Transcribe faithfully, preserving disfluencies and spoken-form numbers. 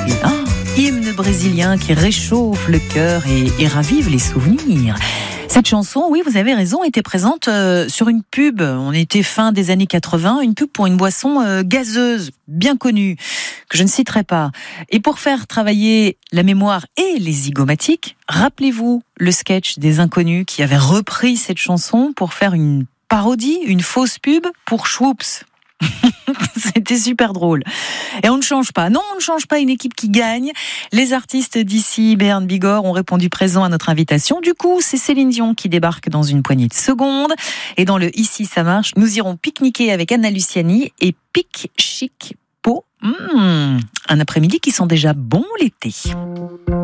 aussi. Ah, hymne brésilien qui réchauffe le cœur et, et ravive les souvenirs. Cette chanson, oui, vous avez raison, était présente euh, sur une pub. On était fin des années quatre-vingts, une pub pour une boisson euh, gazeuse, bien connue, que je ne citerai pas. Et pour faire travailler la mémoire et les zygomatiques, rappelez-vous le sketch des Inconnus qui avait repris cette chanson pour faire une parodie, une fausse pub pour Schwoops. C'était super drôle. Et on ne change pas. Non, on ne change pas une équipe qui gagne. Les artistes d'ici, Béarn Bigorre, ont répondu présent à notre invitation. Du coup, c'est Céline Dion qui débarque dans une poignée de secondes. Et dans le Ici, ça marche, nous irons pique-niquer avec Anna Luciani et Pic Chic Po. Mmh, un après-midi qui sent déjà bon l'été.